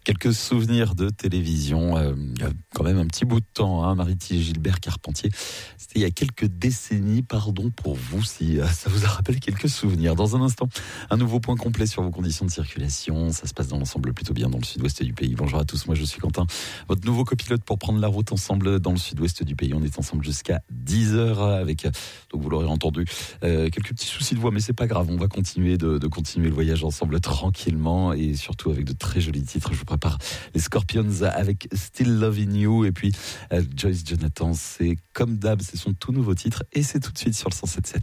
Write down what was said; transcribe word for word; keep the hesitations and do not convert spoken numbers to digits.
Quelques souvenirs de télévision, euh, il y a quand même un petit bout de temps, hein, Mariti et Gilbert Carpentier. C'était il y a quelques décennies, pardon pour vous si euh, ça vous a rappelé quelques souvenirs. Dans un instant, un nouveau point complet sur vos conditions de circulation. Ça se passe dans l'ensemble plutôt bien dans le sud-ouest du pays. Bonjour à tous, moi je suis Quentin, votre nouveau copilote pour prendre la route ensemble dans le sud-ouest du pays. On est ensemble jusqu'à dix heures avec, donc vous l'aurez entendu, euh, quelques petits soucis de voix, mais c'est pas grave. On va continuer de, de continuer le voyage ensemble tranquillement et surtout avec de très jolis titres. Je vous prépare les Scorpions avec Still Loving You et puis euh, Joyce Jonathan, c'est comme d'hab, c'est son tout nouveau titre et c'est tout de suite sur le cent sept virgule sept.